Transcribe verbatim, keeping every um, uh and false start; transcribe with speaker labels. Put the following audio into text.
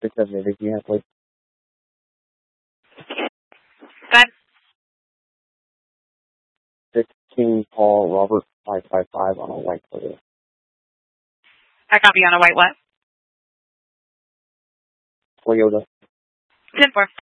Speaker 1: Because if you have like
Speaker 2: Good.
Speaker 1: sixteen Paul Robert five five five on a white Toyota.
Speaker 2: I copy on a white what?
Speaker 1: Toyota.
Speaker 2: ten four.